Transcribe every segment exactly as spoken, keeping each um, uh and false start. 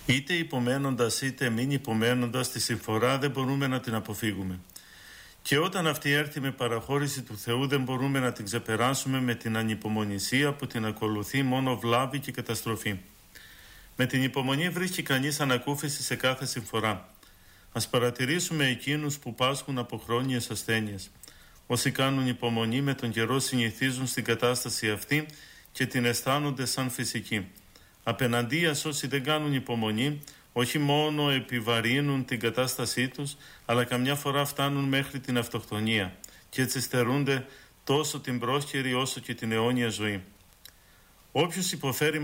Είτε υπομένοντας είτε μην υπομένοντας τη συμφορά δεν μπορούμε να την αποφύγουμε. Και όταν αυτή έρθει με παραχώρηση του Θεού δεν μπορούμε να την ξεπεράσουμε με την ανυπομονησία που την ακολουθεί μόνο βλάβη και καταστροφή. Με την υπομονή βρίσκει κανείς ανακούφιση σε κάθε συμφορά. Ας παρατηρήσουμε εκείνους που πάσχουν από χρόνιες ασθένειες. Όσοι κάνουν υπομονή με τον καιρό συνηθίζουν στην κατάσταση αυτή και την αισθάνονται σαν φυσική. Απέναντίας όσοι δεν κάνουν υπομονή, όχι μόνο επιβαρύνουν την κατάστασή τους, αλλά καμιά φορά φτάνουν μέχρι την αυτοκτονία και έτσι στερούνται τόσο την πρόσχερη όσο και την αιώνια ζωή. Όποιος υποφέρει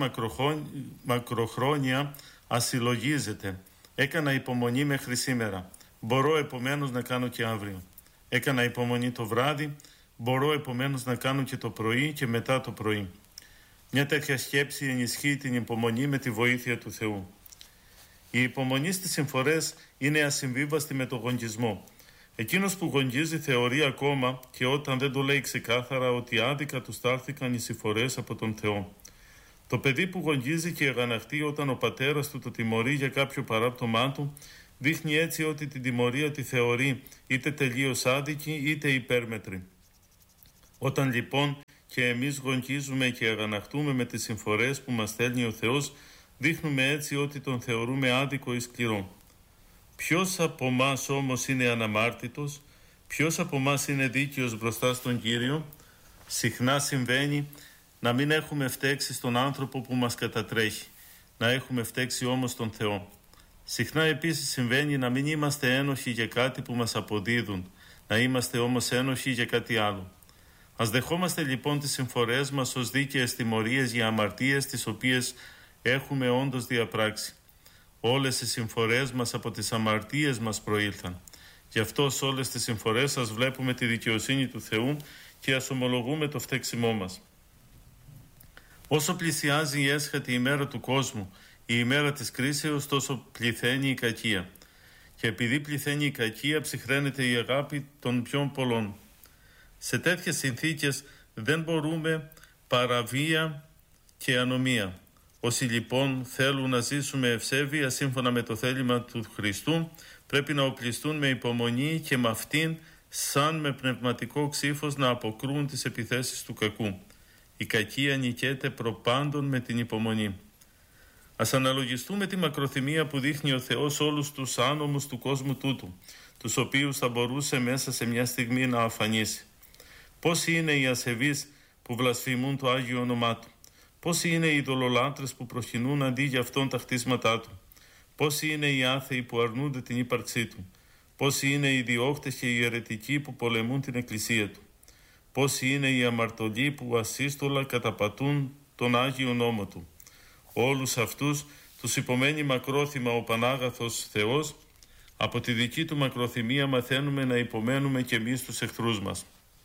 μακροχρόνια ασυλλογίζεται. Έκανα υπομονή μέχρι σήμερα. Μπορώ επομένως να κάνω και αύριο. Έκανα υπομονή το βράδυ. Μπορώ επομένως να κάνω και το πρωί και μετά το πρωί. Μια τέτοια σκέψη ενισχύει την υπομονή με τη βοήθεια του Θεού. Η υπομονή στις συμφορές είναι ασυμβίβαστη με τον γογγισμό. Εκείνος που γογγίζει θεωρεί ακόμα και όταν δεν το λέει ξεκάθαρα ότι άδικα του στάλθηκαν οι συμφορές από τον Θεό. Το παιδί που γογγίζει και αγαναχτεί όταν ο πατέρας του το τιμωρεί για κάποιο παράπτωμά του, δείχνει έτσι ότι την τιμωρία τη θεωρεί είτε τελείως άδικη είτε υπέρμετρη. Όταν λοιπόν και εμείς γογγίζουμε και αγαναχτούμε με τις συμφορές που μας στέλνει ο Θεός, δείχνουμε έτσι ότι τον θεωρούμε άδικο ή σκληρό. Ποιος από μας όμως είναι αναμάρτητος, ποιος από μας είναι δίκαιος μπροστά στον Κύριο? Συχνά συμβαίνει να μην έχουμε φταίξει στον άνθρωπο που μας κατατρέχει, να έχουμε φταίξει όμως τον Θεό. Συχνά επίσης συμβαίνει να μην είμαστε ένοχοι για κάτι που μας αποδίδουν, να είμαστε όμως ένοχοι για κάτι άλλο. Ας δεχόμαστε λοιπόν τις συμφορές μας ως δίκαιες τιμωρίες για αμαρτίες τις οποίες έχουμε όντως διαπράξει. Όλες οι συμφορές μας από τις αμαρτίες μας προήλθαν. Γι' αυτό σε όλες τις συμφορές σας βλέπουμε τη δικαιοσύνη του Θεού και ας ομολογούμε το φταίξιμό μας. Όσο πλησιάζει η έσχατη ημέρα του κόσμου, η ημέρα της κρίσεως, τόσο πληθαίνει η κακία. Και επειδή πληθαίνει η κακία, ψυχραίνεται η αγάπη των πιο πολλών. Σε τέτοιες συνθήκες δεν μπορούμε παρά βία και ανομία. Όσοι λοιπόν θέλουν να ζήσουν με ευσέβεια σύμφωνα με το θέλημα του Χριστού, πρέπει να οπλιστούν με υπομονή και με αυτήν σαν με πνευματικό ξύφος να αποκρούν τις επιθέσεις του κακού. Η κακία νικέται προπάντων με την υπομονή. Ας αναλογιστούμε τη μακροθυμία που δείχνει ο Θεός όλους τους άνομους του κόσμου τούτου, τους οποίους θα μπορούσε μέσα σε μια στιγμή να αφανίσει. Πόσοι είναι οι ασεβείς που βλασφημούν το Άγιο όνομά Του. Πόσοι είναι οι ειδωλολάτρες που προσκυνούν αντί για αυτόν τα χτίσματά Του. Πόσοι είναι οι άθεοι που αρνούνται την ύπαρξή Του. Πόσοι είναι οι διώχτες και οι αιρετικοί που πολεμούν την Εκκλησία Του. Πόσοι είναι οι αμαρτωλοί που ασύστολα καταπατούν τον Άγιο νόμο Του. Όλους αυτούς τους υπομένει μακρόθυμα ο Πανάγαθος Θεός. Από τη δική Του μακροθυμία μαθαίνουμε να υπομένουμε και εμείς τους εχθρούς μας.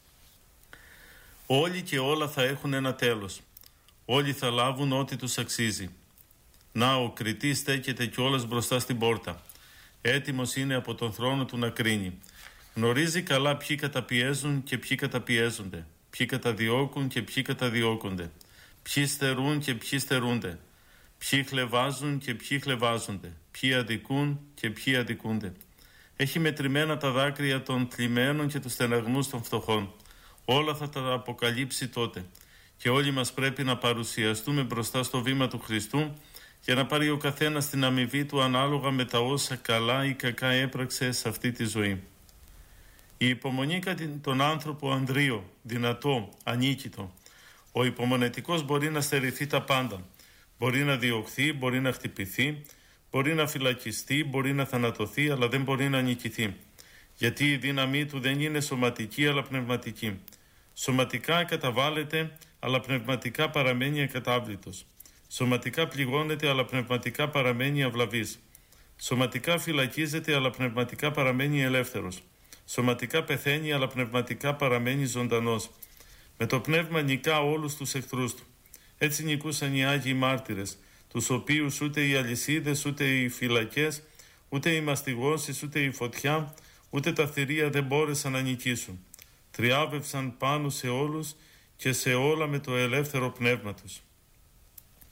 Όλοι και όλα θα έχουν ένα τέλος. Όλοι θα λάβουν ό,τι τους αξίζει. Να, ο κριτής στέκεται κιόλας μπροστά στην πόρτα. Έτοιμος είναι από τον θρόνο του να κρίνει. Γνωρίζει καλά ποιοι καταπιέζουν και ποιοι καταπιέζονται. Ποιοι καταδιώκουν και ποιοι καταδιώκονται. Ποιοι στερούν και ποιοι στερούνται. Ποιοι χλευάζουν και ποιοι χλευάζονται. Ποιοι αδικούν και ποιοι αδικούνται. Έχει μετρημένα τα δάκρυα των θλιμμένων και τους στεναγμούς των φτωχών. Όλα θα τα αποκαλύψει τότε. Και όλοι μας πρέπει να παρουσιαστούμε μπροστά στο βήμα του Χριστού για να πάρει ο καθένας την αμοιβή του ανάλογα με τα όσα καλά ή κακά έπραξε σε αυτή τη ζωή. Η υπομονή κατά τον άνθρωπο ανδρείο, δυνατό, ανίκητο. Ο υπομονετικός μπορεί να στερηθεί τα πάντα. Μπορεί να διωχθεί, μπορεί να χτυπηθεί, μπορεί να φυλακιστεί, μπορεί να θανατωθεί, αλλά δεν μπορεί να νικηθεί. Γιατί η δύναμή του δεν είναι σωματική αλλά πνευματική. Σωματικά καταβάλλεται, αλλά πνευματικά παραμένει ακατάβλητος. Σωματικά πληγώνεται, αλλά πνευματικά παραμένει αυλαβής. Σωματικά φυλακίζεται, αλλά πνευματικά παραμένει ελεύθερος. Σωματικά πεθαίνει, αλλά πνευματικά παραμένει ζωντανός. Με το πνεύμα νικά όλους τους εχθρούς του. Έτσι νικούσαν οι Άγιοι Μάρτυρες, τους οποίους ούτε οι αλυσίδες, ούτε οι φυλακές, ούτε οι μαστιγώσεις, ούτε η φωτιά, ούτε τα θηρία δεν μπόρεσαν να νικήσουν. Τριάβευσαν πάνω σε όλους και σε όλα με το ελεύθερο πνεύμα τους.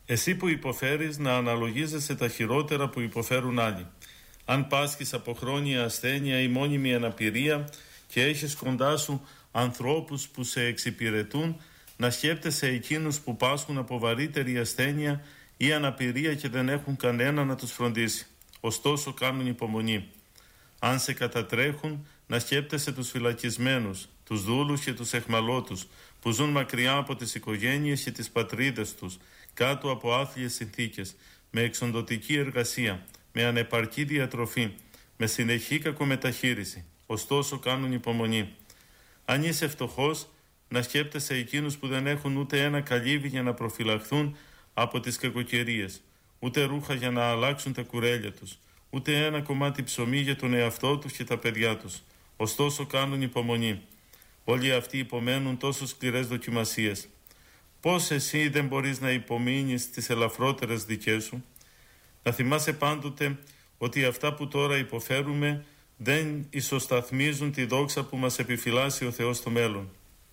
Εσύ που υποφέρεις να αναλογίζεσαι τα χειρότερα που υποφέρουν άλλοι. Αν πάσχεις από χρόνια ασθένεια ή μόνιμη αναπηρία και έχεις κοντά σου ανθρώπους που σε εξυπηρετούν, να σκέπτεσαι εκείνους που πάσχουν από βαρύτερη ασθένεια ή αναπηρία και δεν έχουν κανένα να τους φροντίσει. Ωστόσο κάνουν υπομονή. Αν σε κατατρέχουν, να σκέπτεσαι τους φυλακισμένους, τους δούλους και τους εχμαλώτους, που ζουν μακριά από τις οικογένειες και τις πατρίδες τους, κάτω από άθλιες συνθήκες, με εξοντωτική εργασία, με ανεπαρκή διατροφή, με συνεχή κακομεταχείριση. Ωστόσο κάνουν υπομονή. Αν είσαι φτωχός, να σκέπτεσαι εκείνους που δεν έχουν ούτε ένα καλύβι για να προφυλαχθούν από τις κακοκαιρίες, ούτε ρούχα για να αλλάξουν τα κουρέλια τους, ούτε ένα κομμάτι ψωμί για τον εαυτό τους και τα παιδιά τους. Ωστόσο κάνουν υπομονή. Όλοι αυτοί υπομένουν τόσο σκληρές δοκιμασίες. Πώς εσύ δεν μπορείς να υπομείνεις τις ελαφρότερες δικές σου? Να θυμάσαι πάντοτε ότι αυτά που τώρα υποφέρουμε δεν ισοσταθμίζουν τη δόξα που μας επιφυλάσσει ο Θεός στο μέλλον.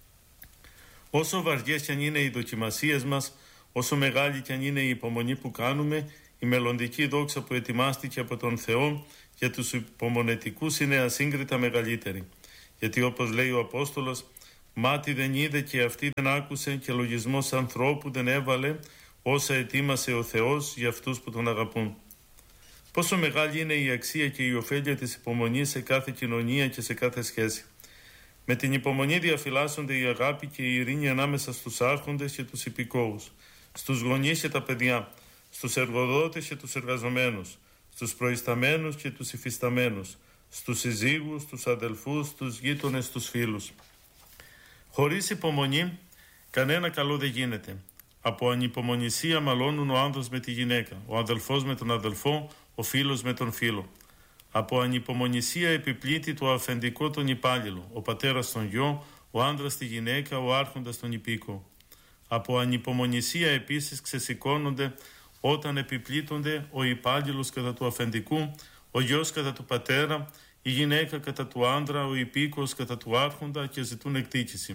Όσο βαριές κι αν είναι οι δοκιμασίες μας, όσο μεγάλη κι αν είναι η υπομονή που κάνουμε, η μελλοντική δόξα που ετοιμάστηκε από τον Θεό για τους υπομονετικούς είναι ασύγκριτα μεγαλύτερη. Γιατί όπως λέει ο Απόστολος, μάτι δεν είδε και αυτή δεν άκουσε και λογισμός ανθρώπου δεν έβαλε όσα ετοίμασε ο Θεός για αυτούς που τον αγαπούν. Πόσο μεγάλη είναι η αξία και η ωφέλεια της υπομονής σε κάθε κοινωνία και σε κάθε σχέση. Με την υπομονή διαφυλάσσονται η αγάπη και η ειρήνη ανάμεσα στους άρχοντες και τους υπηκόους, στους γονείς και τα παιδιά, στους εργοδότες και τους εργαζομένους, στους προϊσταμένους και τους υφισταμένους, στους συζύγους, στους αδελφούς, στους γείτονες, στους φίλους. Χωρίς υπομονή κανένα καλό δεν γίνεται. Από ανυπομονησία μαλώνουν ο άνδρας με τη γυναίκα, ο αδελφός με τον αδελφό, ο φίλος με τον φίλο. Από ανυπομονησία επιπλήττει το αφεντικό τον υπάλληλο, ο πατέρας τον γιο, ο άνδρας τη γυναίκα, ο άρχοντας τον υπήκο. Από ανυπομονησία επίσης ξεσηκώνονται όταν επιπλήττονται ο υπάλληλος κατά του αφεντικού, ο γιος κατά του πατέρα, η γυναίκα κατά του άντρα, ο υπήκος κατά του άρχοντα και ζητούν εκδίκηση.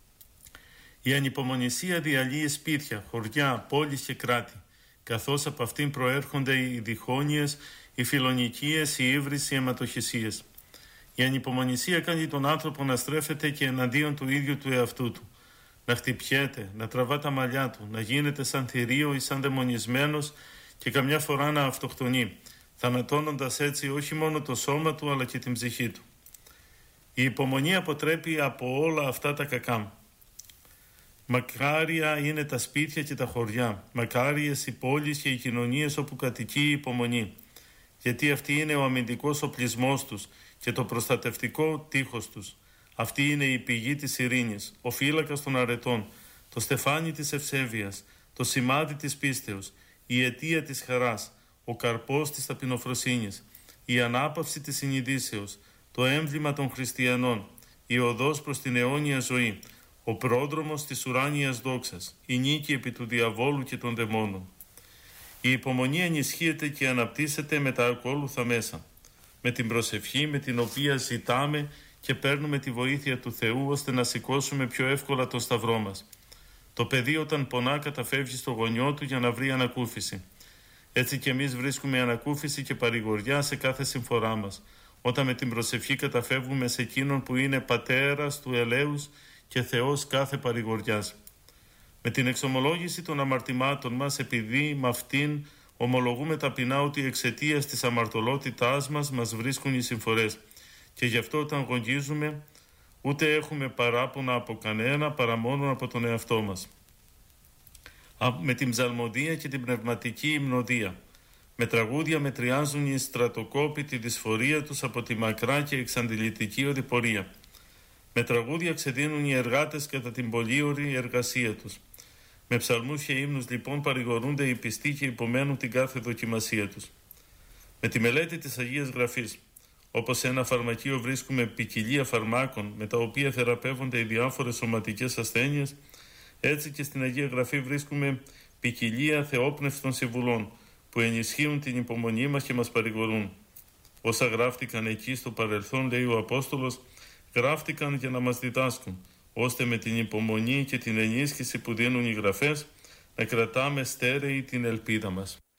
Η ανυπομονησία διαλύει σπίτια, χωριά, πόλεις και κράτη, καθώς από αυτήν προέρχονται οι διχόνοιες, οι φιλονικίες, οι ύβρις, οι αιματοχυσίες. Η ανυπομονησία κάνει τον άνθρωπο να στρέφεται και εναντίον του ίδιου του εαυτού του, να χτυπιέται, να τραβά τα μαλλιά του, να γίνεται σαν θηρίο ή σαν δαιμονισμένος και καμιά φορά να αυτοκτονεί, θανατώνοντας έτσι όχι μόνο το σώμα του αλλά και την ψυχή του. Η υπομονή αποτρέπει από όλα αυτά τα κακά. Μακάρια είναι τα σπίτια και τα χωριά, μακάριες οι πόλεις και οι κοινωνίες όπου κατοικεί η υπομονή, γιατί αυτή είναι ο αμυντικός οπλισμός τους και το προστατευτικό τείχος τους. Αυτή είναι η πηγή της ειρήνης, ο φύλακας των αρετών, το στεφάνι της ευσέβειας, το σημάδι της πίστεως, η αιτία της χαράς, ο καρπός της ταπεινοφροσύνης, η ανάπαυση της συνειδήσεως, το έμβλημα των χριστιανών, η οδός προς την αιώνια ζωή, ο πρόδρομος της ουράνιας δόξας, η νίκη επί του διαβόλου και των δαιμόνων. Η υπομονή ενισχύεται και αναπτύσσεται με τα ακόλουθα μέσα, με την προσευχή με την οποία ζητάμε και παίρνουμε τη βοήθεια του Θεού ώστε να σηκώσουμε πιο εύκολα τον σταυρό μας. Το παιδί όταν πονά καταφεύγει στο γονιό του για να βρει ανακούφιση. Έτσι και εμείς βρίσκουμε ανακούφιση και παρηγοριά σε κάθε συμφορά μας, όταν με την προσευχή καταφεύγουμε σε εκείνον που είναι πατέρας του ελέους και Θεός κάθε παρηγοριάς. Με την εξομολόγηση των αμαρτημάτων μας, επειδή με αυτήν ομολογούμε ταπεινά ότι εξαιτίας της αμαρτωλότητάς μας μας βρίσκουν οι συμφορές, και γι' αυτό όταν γογγίζουμε ούτε έχουμε παράπονα από κανένα παρά μόνο από τον εαυτό μας. Με την ψαλμοδία και την πνευματική υμνοδία, με τραγούδια μετριάζουν οι στρατοκόποι τη δυσφορία τους από τη μακρά και εξαντλητική οδηπορία. Με τραγούδια ξεδίνουν οι εργάτες κατά την πολύωρη εργασία τους. Με ψαλμούς και ύμνους λοιπόν παρηγορούνται οι πιστοί και υπομένουν την κάθε δοκιμασία τους. Με τη μελέτη της Αγίας Γραφής, όπως σε ένα φαρμακείο βρίσκουμε ποικιλία φαρμάκων με τα οποία θεραπεύονται οι διάφορες σωματικές ασθένειες, έτσι και στην Αγία Γραφή βρίσκουμε ποικιλία θεόπνευστων συμβουλών που ενισχύουν την υπομονή μας και μας παρηγορούν. Όσα γράφτηκαν εκεί στο παρελθόν, λέει ο Απόστολος, γράφτηκαν για να μας διδάσκουν, ώστε με την υπομονή και την ενίσχυση που δίνουν οι γραφές να κρατάμε στέρεη την ελπίδα μας.